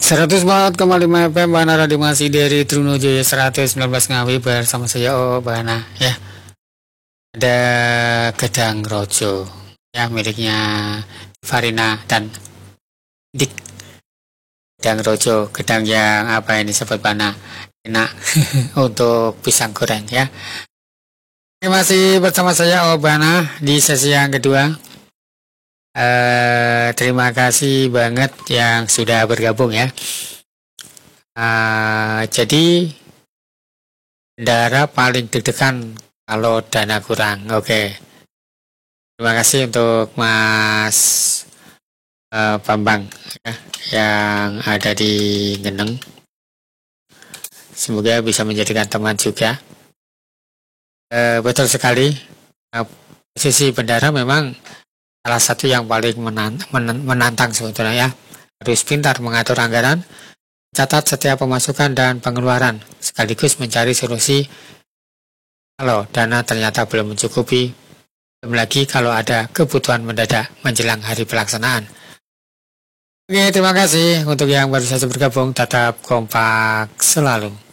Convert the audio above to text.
104,5 FM Bana Radio masih dari Trunojoyo 119 Ngawi bersama saya Bana ya. Ada gedang rojo ya miliknya Farina dan Dik. Gedang rojo, gedang yang apa ini sobat Bana, enak untuk pisang goreng ya. Ini masih bersama saya Bana di sesi yang kedua. Terima kasih banget yang sudah bergabung ya. Jadi darah paling deg-degan kalau dana kurang. Oke. Terima kasih untuk Mas Bambang ya, yang ada di Ngeneng. Semoga bisa menjadikan teman juga. Betul sekali. Posisi bendara memang salah satu yang paling menantang sebetulnya ya. Harus pintar mengatur anggaran, catat setiap pemasukan dan pengeluaran, sekaligus mencari solusi kalau dana ternyata belum mencukupi, belum lagi kalau ada kebutuhan mendadak menjelang hari pelaksanaan. Oke, terima kasih untuk yang baru saja bergabung, tetap kompak selalu.